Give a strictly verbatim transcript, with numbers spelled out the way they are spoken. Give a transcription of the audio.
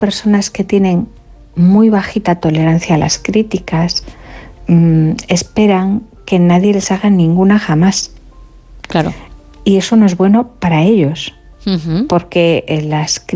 personas que tienen muy bajita tolerancia a las críticas mmm, esperan que nadie les haga ninguna jamás. Claro. Y eso no es bueno para ellos, uh-huh. porque las